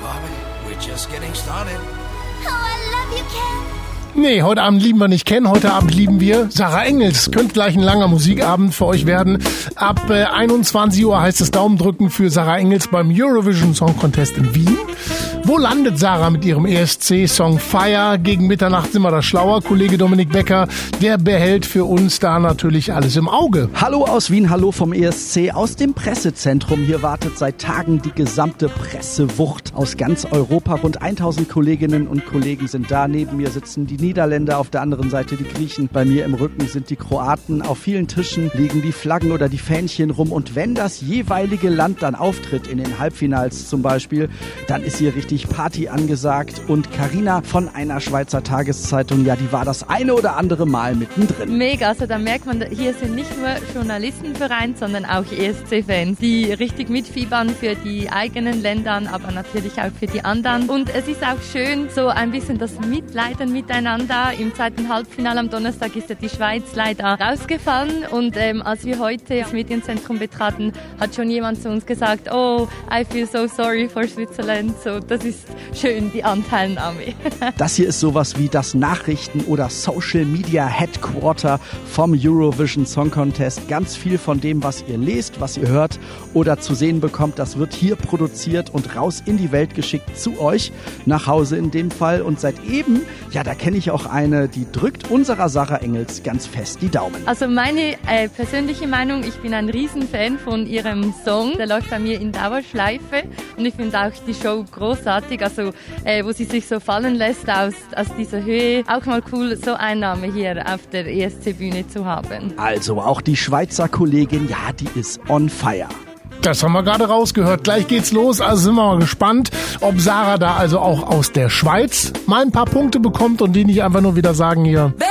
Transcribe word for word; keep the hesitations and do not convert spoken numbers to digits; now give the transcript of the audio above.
Bobby. We're just getting started. Oh, I love you, Ken. Nee, heute Abend lieben wir nicht Ken, heute Abend lieben wir Sarah Engels. Könnte gleich ein langer Musikabend für euch werden. Ab äh, einundzwanzig Uhr heißt es Daumen drücken für Sarah Engels beim Eurovision Song Contest in Wien. Wo landet Sarah mit ihrem E S C-Song Fire? Gegen Mitternacht sind wir da schlauer. Kollege Dominik Becker, der behält für uns da natürlich alles im Auge. Hallo aus Wien, hallo vom E S C, aus dem Pressezentrum. Hier wartet seit Tagen die gesamte Pressewucht aus ganz Europa. Rund tausend Kolleginnen und Kollegen sind da. Neben mir sitzen die Niederländer, auf der anderen Seite die Griechen. Bei mir im Rücken sind die Kroaten. Auf vielen Tischen liegen die Flaggen oder die Fähnchen rum. Und wenn das jeweilige Land dann auftritt, in den Halbfinals zum Beispiel, dann ist hier richtig Party angesagt. Und Carina von einer Schweizer Tageszeitung, ja, die war das eine oder andere Mal mittendrin. Mega, also da merkt man, hier sind nicht nur Journalisten vereint, sondern auch E S C-Fans, die richtig mitfiebern für die eigenen Länder, aber natürlich auch für die anderen. Und es ist auch schön, so ein bisschen das Mitleiden miteinander. Im zweiten Halbfinale am Donnerstag ist ja die Schweiz leider rausgefallen. Und ähm, als wir heute das Medienzentrum betraten, hat schon jemand zu uns gesagt, oh, I feel so sorry for Switzerland. So, das ist schön, die Anteilnahme. Das hier ist sowas wie das Nachrichten- oder Social Media Headquarter vom Eurovision Song Contest. Ganz viel von dem, was ihr lest, was ihr hört oder zu sehen bekommt, das wird hier produziert und raus in die Welt geschickt zu euch, nach Hause in dem Fall. Und seit eben, ja, da kenne ich auch eine, die drückt unserer Sarah Engels ganz fest die Daumen. Also meine äh, persönliche Meinung, ich bin ein Riesenfan von ihrem Song. Der läuft bei mir in Dauerschleife und ich finde auch die Show großartig, also äh, wo sie sich so fallen lässt aus, aus dieser Höhe. Auch mal cool, so einen Namen hier auf der E S C-Bühne zu haben. Also auch die Schweizer Kollegin, ja, die ist on fire. Das haben wir gerade rausgehört. Gleich geht's los. Also sind wir mal gespannt, ob Sarah da also auch aus der Schweiz mal ein paar Punkte bekommt und die nicht einfach nur wieder sagen hier.